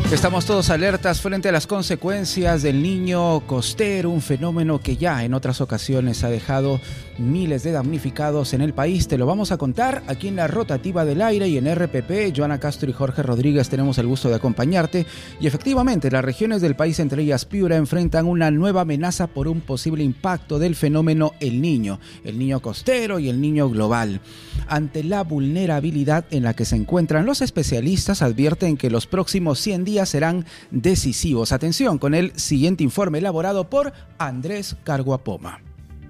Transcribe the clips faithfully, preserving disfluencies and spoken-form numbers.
Estamos todos alertas frente a las consecuencias del niño costero, un fenómeno que ya en otras ocasiones ha dejado miles de damnificados en el país. Te lo vamos a contar aquí en la Rotativa del Aire y en R P P. Joana Castro y Jorge Rodríguez tenemos el gusto de acompañarte. Y efectivamente, las regiones del país, entre ellas Piura, enfrentan una nueva amenaza por un posible impacto del fenómeno El Niño, el niño costero y el niño global. Ante la vulnerabilidad en la que se encuentran, los especialistas advierten que los próximos cien días serán decisivos. Atención con el siguiente informe elaborado por Andrés Carguapoma.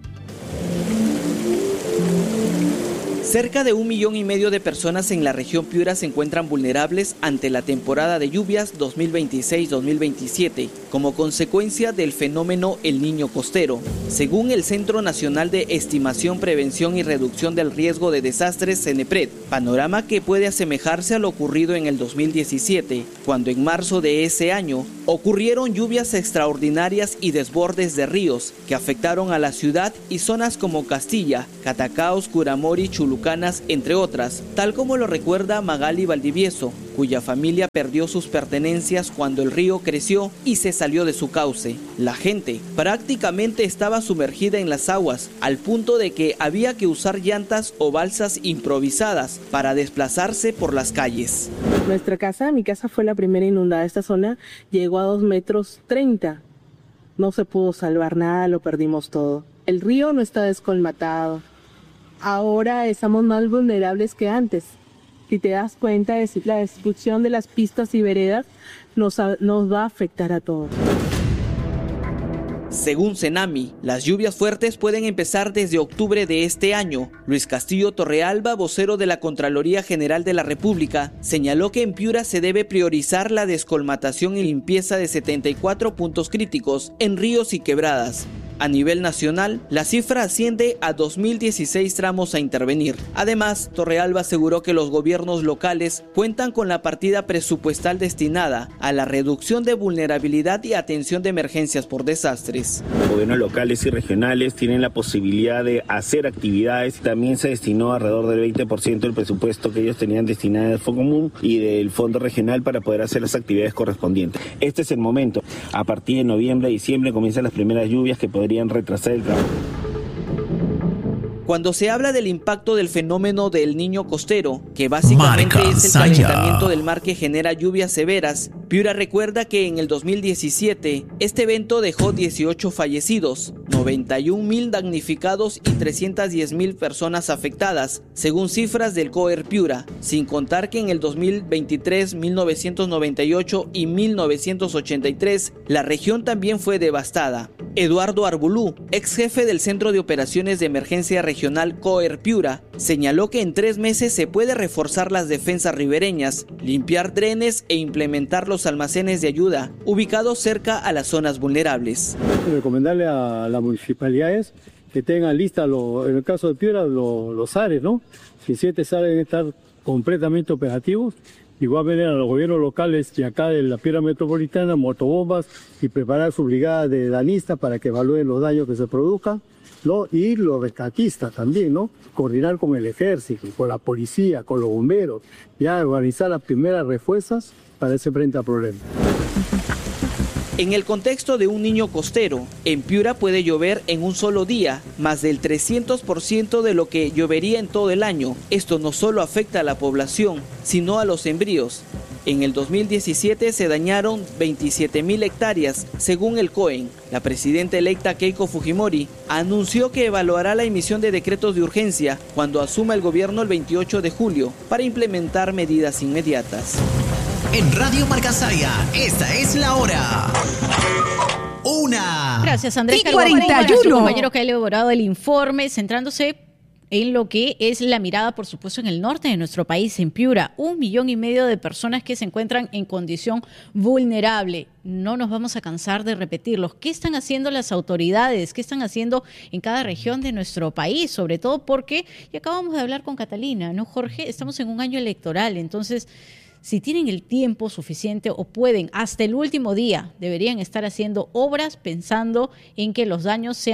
Cerca de un millón y medio de personas en la región Piura se encuentran vulnerables ante la temporada de lluvias dos mil veintiséis dos mil veintisiete como consecuencia del fenómeno El Niño Costero. Según el Centro Nacional de Estimación, Prevención y Reducción del Riesgo de Desastres, CENEPRED, panorama que puede asemejarse a lo ocurrido en el dos mil diecisiete, cuando en marzo de ese año ocurrieron lluvias extraordinarias y desbordes de ríos que afectaron a la ciudad y zonas como Castilla, Catacaos, Curamori, Chulucanas, entre otras, tal como lo recuerda Magali Valdivieso, cuya familia perdió sus pertenencias cuando el río creció y se salió de su cauce. La gente prácticamente estaba sumergida en las aguas, al punto de que había que usar llantas o balsas improvisadas para desplazarse por las calles. Nuestra casa, mi casa fue la primera inundada. Esta zona llegó a dos metros treinta. No se pudo salvar nada, lo perdimos todo. El río no está descolmatado. Ahora estamos más vulnerables que antes. Si te das cuenta, la destrucción de las pistas y veredas nos, nos va a afectar a todos. Según Cenami, las lluvias fuertes pueden empezar desde octubre de este año. Luis Castillo Torrealba, vocero de la Contraloría General de la República, señaló que en Piura se debe priorizar la descolmatación y limpieza de setenta y cuatro puntos críticos en ríos y quebradas. A nivel nacional, la cifra asciende a dos mil dieciséis tramos a intervenir. Además, Torrealba aseguró que los gobiernos locales cuentan con la partida presupuestal destinada a la reducción de vulnerabilidad y atención de emergencias por desastres. Los gobiernos locales y regionales tienen la posibilidad de hacer actividades. También se destinó alrededor del veinte por ciento del presupuesto que ellos tenían destinado del Fondo Común y del Fondo Regional para poder hacer las actividades correspondientes. Este es el momento. A partir de noviembre, diciembre comienzan las primeras lluvias que podrían retrasar el trabajo. Cuando se habla del impacto del fenómeno del Niño Costero, que básicamente Marca es el Saya. calentamiento del mar que genera lluvias severas, Piura recuerda que en el dos mil diecisiete este evento dejó dieciocho fallecidos, noventa y un mil damnificados y trescientas diez mil personas afectadas, según cifras del COER Piura, sin contar que en el dos mil veintitrés, mil novecientos noventa y ocho y mil novecientos ochenta y tres la región también fue devastada. Eduardo Arbulú, ex jefe del Centro de Operaciones de Emergencia Regional COER Piura, señaló que en tres meses se puede reforzar las defensas ribereñas, limpiar drenes e implementar los almacenes de ayuda ubicados cerca a las zonas vulnerables. Recomendarle a las municipalidades que tengan lista, lo, en el caso de Piura, lo, los ARES, ¿no? Si siete ARES deben estar completamente operativos. Igual venir a los gobiernos locales y acá de la Piura Metropolitana, motobombas y preparar su brigada de danistas para que evalúen los daños que se produzcan, ¿no? Y los rescatistas también, ¿no? Coordinar con el ejército, con la policía, con los bomberos, ya organizar las primeras refuerzas para ese frente al problema. En el contexto de un niño costero, en Piura puede llover en un solo día, más del trescientos por ciento de lo que llovería en todo el año. Esto no solo afecta a la población, sino a los sembríos. En el dos mil diecisiete se dañaron veintisiete mil hectáreas, según el COEN. La presidenta electa Keiko Fujimori anunció que evaluará la emisión de decretos de urgencia cuando asuma el gobierno el veintiocho de julio para implementar medidas inmediatas. En Radio Marca Saya, esta es la hora. Una. Gracias, Andrés. Y cuarenta y uno. Compañero que ha elaborado el informe, centrándose en lo que es la mirada, por supuesto, en el norte de nuestro país, en Piura. Un millón y medio de personas que se encuentran en condición vulnerable. No nos vamos a cansar de repetirlos. ¿Qué están haciendo las autoridades? ¿Qué están haciendo en cada región de nuestro país? Sobre todo porque, y acabamos de hablar con Catalina, ¿no, Jorge? Estamos en un año electoral, entonces, si tienen el tiempo suficiente o pueden, hasta el último día, deberían estar haciendo obras pensando en que los daños sean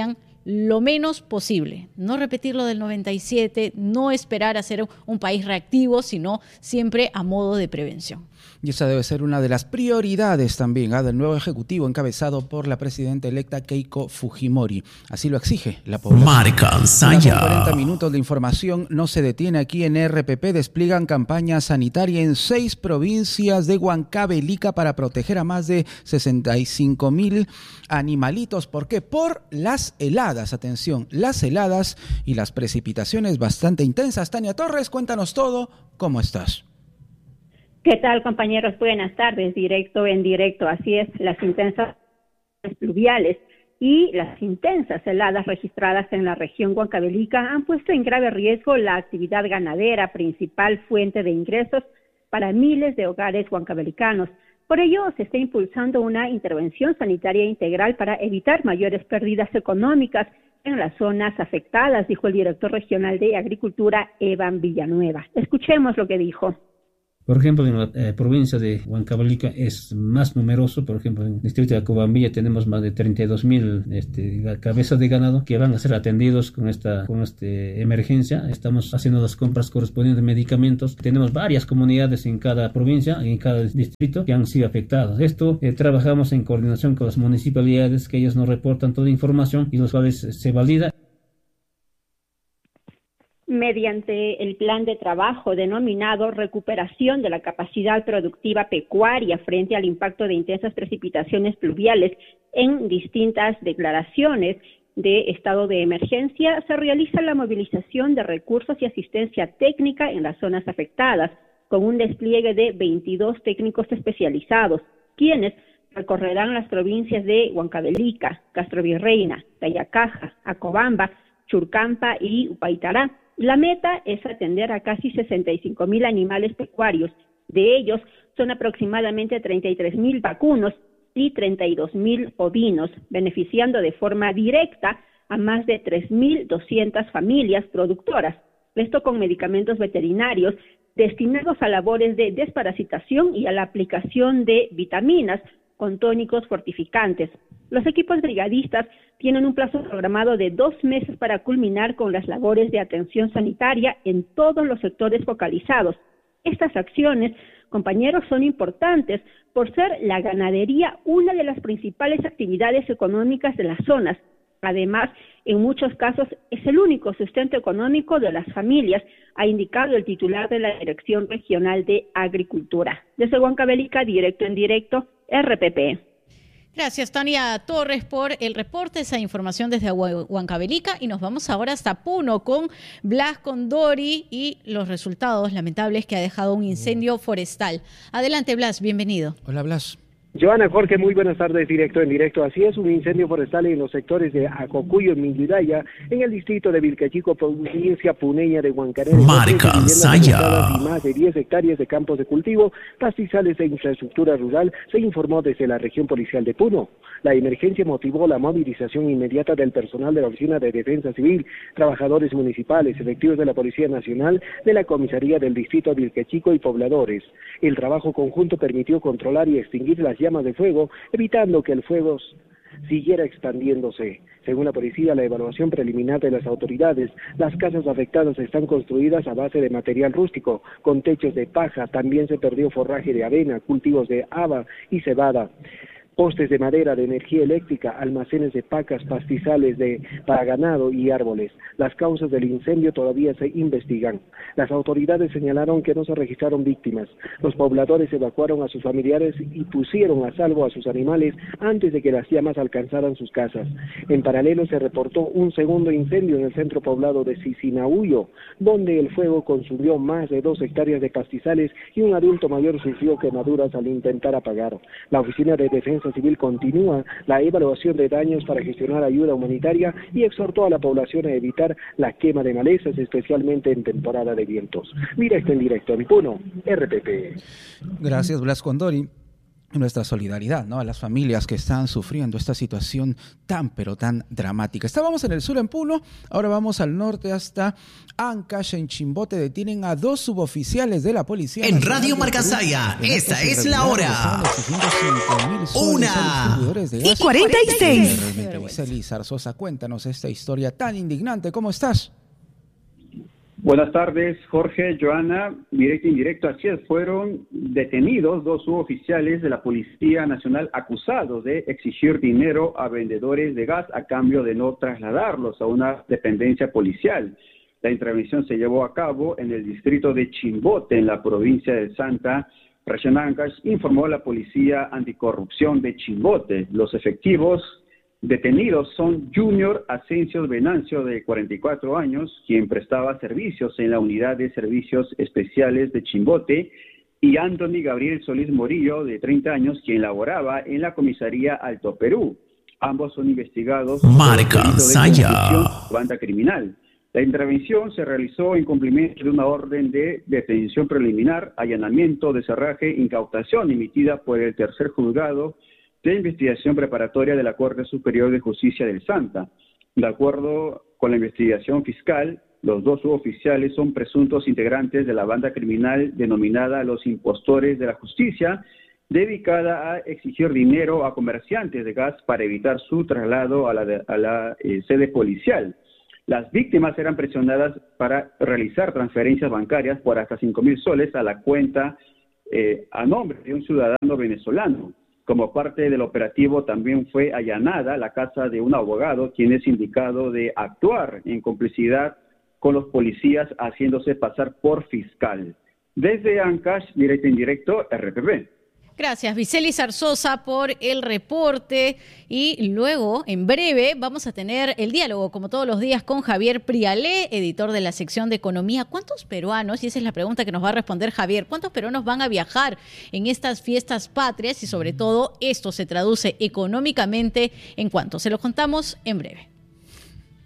lo menos posible. No repetir lo del noventa y siete, no esperar a ser un país reactivo, sino siempre a modo de prevención. Y esa debe ser una de las prioridades también ¿eh? del nuevo Ejecutivo encabezado por la presidenta electa Keiko Fujimori. Así lo exige la población. Marcansaya. cuarenta minutos de información no se detiene aquí en R P P. Despliegan campaña sanitaria en seis provincias de Huancavelica para proteger a más de sesenta y cinco mil animalitos. ¿Por qué? Por las heladas. Atención, las heladas y las precipitaciones bastante intensas. Tania Torres, cuéntanos todo. ¿Cómo estás? ¿Qué tal, compañeros? Buenas tardes, directo en directo. Así es, las intensas pluviales y las intensas heladas registradas en la región Huancavelica han puesto en grave riesgo la actividad ganadera, principal fuente de ingresos para miles de hogares huancavelicanos. Por ello, se está impulsando una intervención sanitaria integral para evitar mayores pérdidas económicas en las zonas afectadas, dijo el director regional de Agricultura, Evan Villanueva. Escuchemos lo que dijo. Por ejemplo, en la eh, provincia de Huancavelica es más numeroso. Por ejemplo, en el distrito de Acobambilla tenemos más de treinta y dos mil este, cabezas de ganado que van a ser atendidos con esta con este emergencia. Estamos haciendo las compras correspondientes de medicamentos. Tenemos varias comunidades en cada provincia, en cada distrito, que han sido afectadas. Esto eh, trabajamos en coordinación con las municipalidades, que ellos nos reportan toda la información y los cuales se valida. Mediante el plan de trabajo denominado Recuperación de la Capacidad Productiva Pecuaria frente al impacto de intensas precipitaciones pluviales en distintas declaraciones de estado de emergencia, se realiza la movilización de recursos y asistencia técnica en las zonas afectadas, con un despliegue de veintidós técnicos especializados, quienes recorrerán las provincias de Huancavelica, Castrovirreina, Tayacaja, Acobamba, Churcampa y Upaitará. La meta es atender a casi sesenta y cinco mil animales pecuarios. De ellos, son aproximadamente treinta y tres mil vacunos y treinta y dos mil ovinos, beneficiando de forma directa a más de tres mil doscientas familias productoras. Esto con medicamentos veterinarios destinados a labores de desparasitación y a la aplicación de vitaminas con tónicos fortificantes. Los equipos brigadistas tienen un plazo programado de dos meses para culminar con las labores de atención sanitaria en todos los sectores focalizados. Estas acciones, compañeros, son importantes por ser la ganadería una de las principales actividades económicas de las zonas. Además, en muchos casos es el único sustento económico de las familias, ha indicado el titular de la Dirección Regional de Agricultura. Desde Huancavelica, directo en directo, R P P. Gracias, Tania Torres, por el reporte, esa información desde Huancavelica. Y nos vamos ahora hasta Puno con Blas Condori y los resultados lamentables que ha dejado un incendio forestal. Adelante, Blas, bienvenido. Hola, Blas. Joana, Jorge, muy buenas tardes, directo en directo. Así es, un incendio forestal en los sectores de Acocuyo, Mindudaya, en el distrito de Vilcachico, provincia puneña de Huancarense. Marcansaya. Y más de diez hectáreas de campos de cultivo, pastizales e infraestructura rural, se informó desde la región policial de Puno. La emergencia motivó la movilización inmediata del personal de la Oficina de Defensa Civil, trabajadores municipales, efectivos de la Policía Nacional, de la Comisaría del Distrito de Vilcachico y pobladores. El trabajo conjunto permitió controlar y extinguir las llamas de fuego, evitando que el fuego siguiera expandiéndose. Según la policía, la evaluación preliminar de las autoridades, las casas afectadas están construidas a base de material rústico, con techos de paja. También se perdió forraje de avena, cultivos de haba y cebada, postes de madera, de energía eléctrica, almacenes de pacas, pastizales de para ganado y árboles. Las causas del incendio todavía se investigan. Las autoridades señalaron que no se registraron víctimas. Los pobladores evacuaron a sus familiares y pusieron a salvo a sus animales antes de que las llamas alcanzaran sus casas. En paralelo se reportó un segundo incendio en el centro poblado de Sisinahuyo, donde el fuego consumió más de dos hectáreas de pastizales y un adulto mayor sufrió quemaduras al intentar apagar. La Oficina de Defensa Civil continúa la evaluación de daños para gestionar ayuda humanitaria y exhortó a la población a evitar la quema de malezas, especialmente en temporada de vientos. Directo en directo en Puno, R P P. Gracias, Blas Condori. nuestra solidaridad, ¿no?, a las familias que están sufriendo esta situación tan pero tan dramática. Estábamos en el sur en Puno, ahora vamos al norte hasta Ancash. En Chimbote detienen a dos suboficiales de la policía. En Radio Marcasaya, esta es la hora. Una y cuarenta y seis. Viceli Zarzosa, cuéntanos esta historia tan indignante. ¿Cómo estás? Buenas tardes, Jorge, Joana. Directo e indirecto, así es, fueron detenidos dos suboficiales de la Policía Nacional acusados de exigir dinero a vendedores de gas a cambio de no trasladarlos a una dependencia policial. La intervención se llevó a cabo en el distrito de Chimbote, en la provincia de Santa, región Ancash, informó la Policía Anticorrupción de Chimbote. Los efectivos detenidos son Junior Asensio Venancio, de cuarenta y cuatro años, quien prestaba servicios en la Unidad de Servicios Especiales de Chimbote, y Anthony Gabriel Solís Morillo, de treinta años, quien laboraba en la Comisaría Alto Perú. Ambos son investigados Marcasaya, por banda criminal. La intervención se realizó en cumplimiento de una orden de detención preliminar, allanamiento, desarraje, incautación emitida por el tercer juzgado de investigación preparatoria de la Corte Superior de Justicia del Santa. De acuerdo con la investigación fiscal, los dos suboficiales son presuntos integrantes de la banda criminal denominada Los Impostores de la Justicia, dedicada a exigir dinero a comerciantes de gas para evitar su traslado a la, de, a la eh, sede policial. Las víctimas eran presionadas para realizar transferencias bancarias por hasta cinco mil soles a la cuenta eh, a nombre de un ciudadano venezolano. Como parte del operativo también fue allanada la casa de un abogado, quien es indicado de actuar en complicidad con los policías haciéndose pasar por fiscal. Desde Ancash, directo e indirecto, R P P. Gracias, Viceli Zarzosa, por el reporte. Y luego, en breve, vamos a tener el diálogo, como todos los días, con Javier Prialé, editor de la sección de Economía. ¿Cuántos peruanos, y esa es la pregunta que nos va a responder Javier, cuántos peruanos van a viajar en estas fiestas patrias? Y sobre todo, esto se traduce económicamente en cuánto. Se lo contamos en breve.